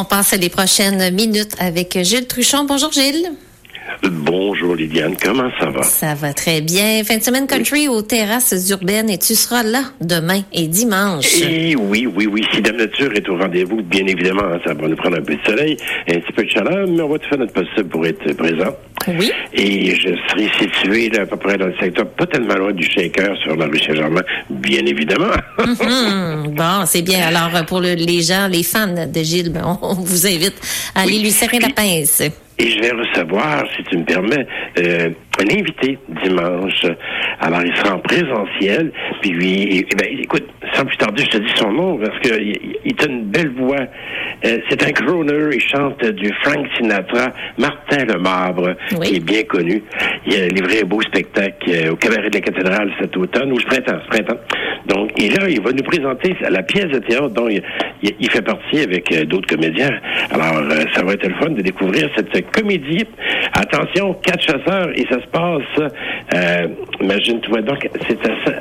On passe les prochaines minutes avec Gilles Truchon. Bonjour Gilles. Bonjour Lydiane, comment ça va? Ça va très bien. Fin de semaine country aux terrasses urbaines et tu seras là demain et dimanche. Et oui. Si Dame Nature est au rendez-vous, bien évidemment, ça va nous prendre un peu de soleil, un petit peu de chaleur, mais on va tout faire notre possible pour être présent. Oui. Et je serai situé là, à peu près dans le secteur, pas tellement loin du Shaker sur la rue Saint-Germain, bien évidemment. Bon, c'est bien. Alors, pour les gens, les fans de Gilles, on vous invite à aller lui serrer la pince. Et je vais recevoir, si tu me permets, un invité dimanche. Alors, il sera en présentiel. Puis, écoute, sans plus tarder, je te dis son nom parce que il a une belle voix. C'est un crooner. Il chante du Frank Sinatra. Martin Lemabre, qui est bien connu. Il a livré un beau spectacle au Cabaret de la Cathédrale cet automne, ou ce printemps. Donc, et là, il va nous présenter la pièce de théâtre dont il fait partie avec d'autres comédiens. Alors, ça va être le fun de découvrir cette comédie. Attention, 4 chasseurs, et ça se passe, imagine-toi donc, c'est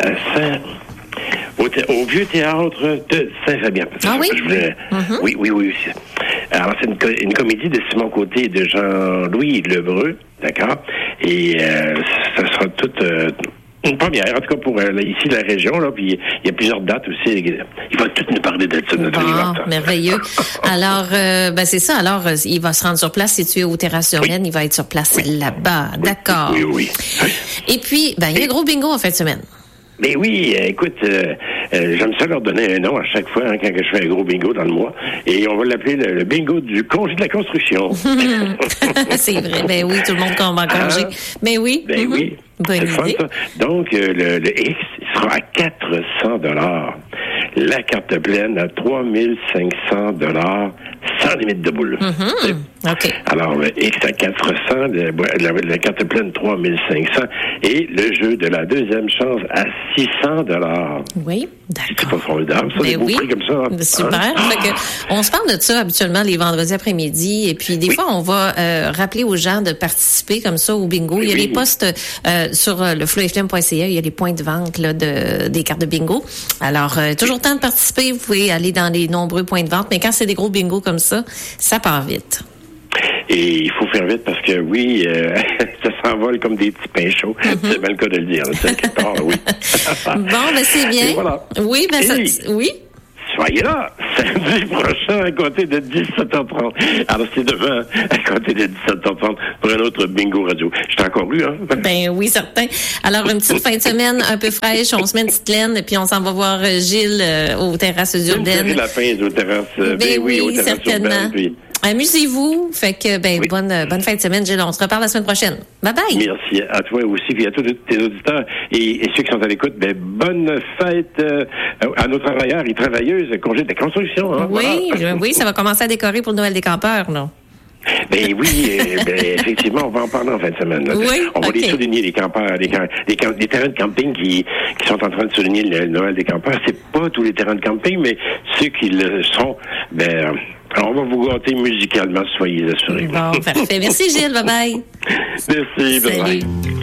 au vieux théâtre de Saint-Fabien. Ah oui? Oui. Alors, c'est une comédie de Simon Côté et de Jean-Louis Lebreu, d'accord? Et ça sera toute une première, en tout cas pour ici la région, là, puis il y a plusieurs dates aussi. Il va tout nous parler de ça, notre animateur. Merveilleux. Alors, c'est ça. Alors, il va se rendre sur place, situé aux terrasses urbaines. Il va être sur place là-bas. D'accord. Oui. Et puis, il y a un gros bingo en fin de semaine. Mais oui, écoute, j'aime ça leur donner un nom à chaque fois quand je fais un gros bingo dans le mois. Et on va l'appeler le bingo du congé de la construction. C'est vrai, ben oui, tout le monde tombe en congé. Mais oui. Ben oui. Bonne idée. Fun, ça. Donc, le X sera à 400 $. La carte pleine à 3500 $, sans limite de boule. OK. Alors, le X à 400, la carte pleine 3500 et le jeu de la deuxième chance à 600 $. Oui, d'accord. C'est pas formidable, ça, des beaux prix comme ça. Super. Fait que, on se parle de ça habituellement les vendredis après-midi et puis des fois, on va rappeler aux gens de participer comme ça au bingo. Il y a les postes sur le flowfm.ca, il y a les points de vente là, des cartes de bingo. Alors, toujours temps de participer, vous pouvez aller dans les nombreux points de vente, mais quand c'est des gros bingos comme ça part vite. Et il faut faire vite parce que oui, ça s'envole comme des petits pains chauds. C'est bien le cas de le dire. Oui. Bon, c'est bien. Et voilà. Oui, oui. Soyez là, samedi prochain à côté de 17h30. Alors, c'est demain à côté de 17h30 pour un autre bingo radio. Je t'ai encore lu, hein? Ben oui, certain. Alors, une petite fin de semaine un peu fraîche, on se met une petite laine, puis on s'en va voir Gilles aux terrasses urbaines. C'est la fin aux terrasses. Aux terrasses certainement. Urbaines, puis... Amusez-vous. Fait que, bonne fin de semaine, Gilles. On se reparle la semaine prochaine. Bye bye. Merci à toi aussi, et à tous tes auditeurs et ceux qui sont à l'écoute. Bonne fête à nos travailleurs et travailleuses, congé de construction. Hein, oui, ça va commencer à décorer pour le Noël des campeurs, non? Ben oui, effectivement, on va en parler en fin de semaine. Là. Oui, on va les souligner, les campeurs, les terrains de camping qui sont en train de souligner le Noël des campeurs. C'est pas tous les terrains de camping, mais ceux qui le sont, on va vous gâter musicalement, soyez assurés. Bon, parfait. Merci Gilles, bye bye. Merci, bye bye.